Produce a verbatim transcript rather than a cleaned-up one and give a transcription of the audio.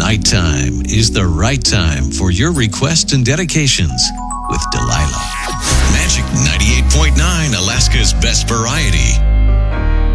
nighttime is the right time for your requests and dedications with Delilah. Magic ninety-eight point nine, Alaska's best variety.